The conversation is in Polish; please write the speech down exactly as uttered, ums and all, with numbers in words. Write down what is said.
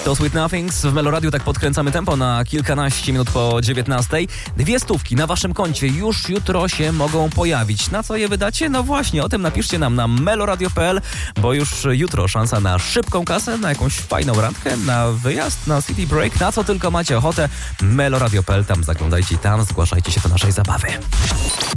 To Sweet Nothings w Meloradiu, tak podkręcamy tempo na kilkanaście minut po dziewiętnastej. Dwie stówki na waszym koncie już jutro się mogą pojawić. Na co je wydacie? No właśnie, o tym napiszcie nam na meloradio kropka p l, bo już jutro szansa na szybką kasę, na jakąś fajną randkę, na wyjazd, na city break, na co tylko macie ochotę. meloradio kropka p l, tam zaglądajcie i tam zgłaszajcie się do naszej zabawy.